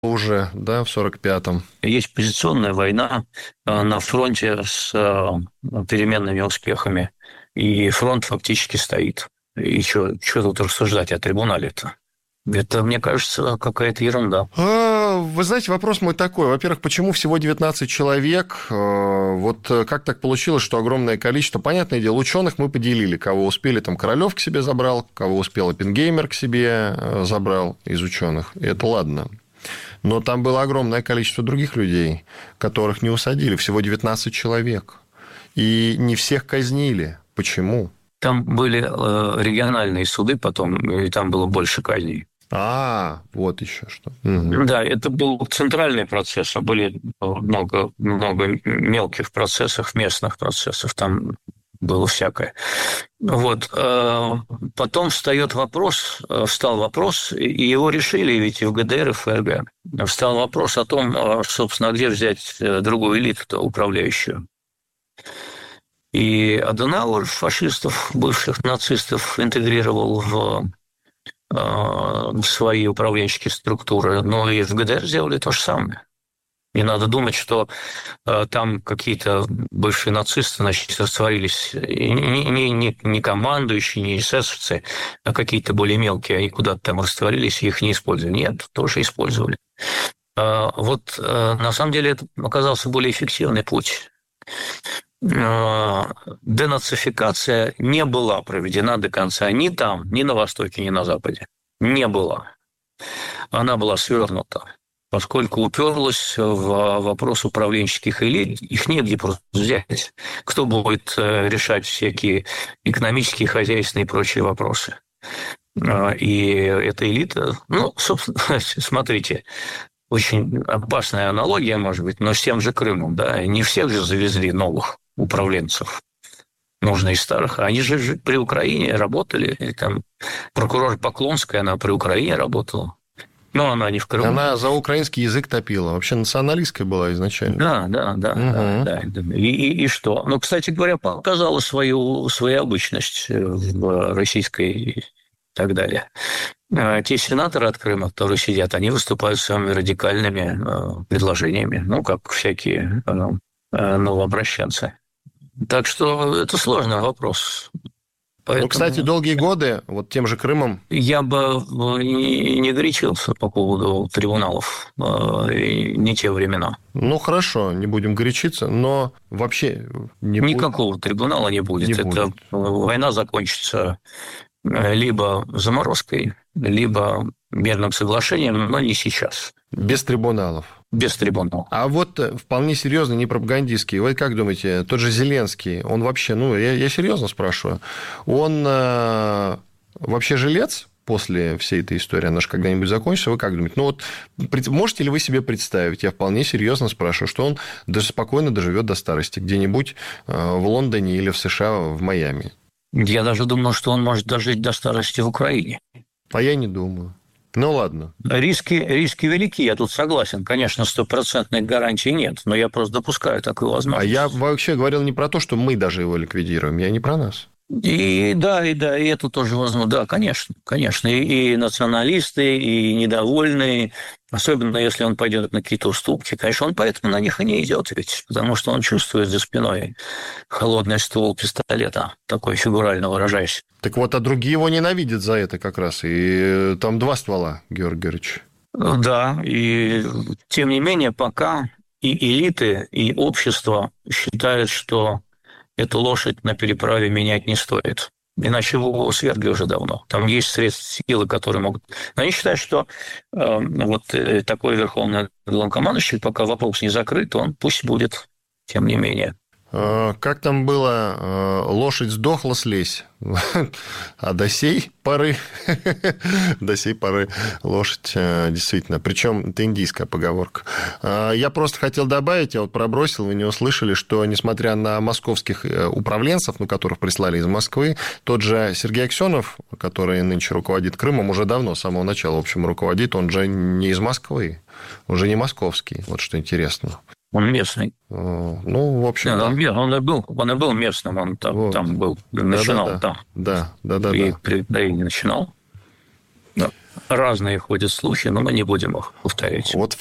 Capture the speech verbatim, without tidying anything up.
уже, да, в сорок пятом. Есть позиционная война на фронте с переменными успехами, и фронт фактически стоит. И что тут рассуждать о трибунале-то? Это, мне кажется, какая-то ерунда. Вы знаете, вопрос мой такой. Во-первых, почему всего девятнадцать человек? Вот как так получилось, что огромное количество? Понятное дело, ученых мы поделили. Кого успели, там Королёв к себе забрал, кого успел Оппенгеймер к себе забрал из ученых. И это ладно. Но там было огромное количество других людей, которых не усадили. Всего девятнадцать человек. И не всех казнили. Почему? Там были региональные суды потом, и там было больше казней. А, вот еще что. Угу. Да, это был центральный процесс, а были много, много мелких процессов, местных процессов, там было всякое. Вот. Потом встает вопрос, встал вопрос, и его решили ведь и в ГДР, и в ФРГ. Встал вопрос о том, собственно, где взять другую элиту управляющую. И Аденауэр фашистов, бывших нацистов, интегрировал в свои управленческие структуры, но и в ГДР сделали то же самое. Не надо думать, что там какие-то бывшие нацисты, значит, растворились не, не, не, не командующие, не эсэсовцы, а какие-то более мелкие, они куда-то там растворились и их не использовали. Нет, тоже использовали. Вот на самом деле это оказался более эффективный путь. Денацификация не была проведена до конца ни там, ни на Востоке, ни на Западе. Не была. Она была свернута, поскольку уперлась в вопрос управленческих элит. Их негде просто взять. Кто будет решать всякие экономические, хозяйственные и прочие вопросы? И эта элита... Ну, собственно, смотрите, очень опасная аналогия, может быть, но с тем же Крымом, да, не всех же завезли новых управленцев, нужно из старых. Они же при Украине работали, и там прокурор Поклонская, она при Украине работала, но она не в Крыму. Она за украинский язык топила, вообще националистская была изначально. Да, да, да, угу. да, да. И, и, и что? Ну, кстати говоря, показала свою, свою обычность в российской и так далее. Те сенаторы от Крыма, которые сидят, они выступают самыми радикальными предложениями, ну, как всякие новообращенцы. Так что это сложный вопрос. Поэтому... Ну, кстати, долгие годы вот тем же Крымом... Я бы не, не горячился по поводу трибуналов, не те времена. Ну, хорошо, не будем горячиться, но вообще... Не Никакого будет... трибунала не будет. Не Это будет. Война закончится либо заморозкой, либо мирным соглашением, но не сейчас. Без трибуналов. Без трибуналов. А вот вполне серьезно, не пропагандистский. Вы как думаете, тот же Зеленский, он вообще, ну, я, я серьезно спрашиваю, он э, вообще жилец после всей этой истории, она же когда-нибудь закончится, вы как думаете? Ну, вот можете ли вы себе представить, я вполне серьезно спрашиваю, что он даже спокойно доживет до старости где-нибудь в Лондоне или в США, в Майами? Я даже думаю, что он может дожить до старости в Украине. А я не думаю. Ну, ладно. Риски, риски велики, я тут согласен. Конечно, стопроцентной гарантии нет, но я просто допускаю такую возможность. А я вообще говорил не про то, что мы даже его ликвидируем, я не про нас. И да, и да, и это тоже возможно. Да, конечно, конечно. И, и националисты, и недовольные, особенно если он пойдет на какие-то уступки. Конечно, он поэтому на них и не идет ведь, потому что он чувствует за спиной холодный ствол пистолета, такой фигурально выражаясь. Так вот, а другие его ненавидят за это как раз. И там два ствола, Георгий Георгиевич. Да, и тем не менее, пока и элиты, и общество считают, что эту лошадь на переправе менять не стоит. Иначе его свергли уже давно. Там есть средства, силы, которые могут... Но они считают, что э, вот такой верховный главнокомандующий, пока вопрос не закрыт, он пусть будет, тем не менее. Как там было? Лошадь сдохла, слезь. А до сей поры... до сей поры лошадь действительно... Причем это индийская поговорка. Я просто хотел добавить, я вот пробросил, вы не услышали, что несмотря на московских управленцев, ну, которых прислали из Москвы, тот же Сергей Аксенов, который нынче руководит Крымом, уже давно, с самого начала, в общем, руководит, он же не из Москвы, уже не московский, вот что интересно. Он местный. Ну, в общем... Нет, он, он, и был, он и был местным, он там, вот. там был, начинал да, да, там. Да, да, да. И да. при Украине начинал. Да. Разные ходят слухи, но мы не будем их повторять. Вот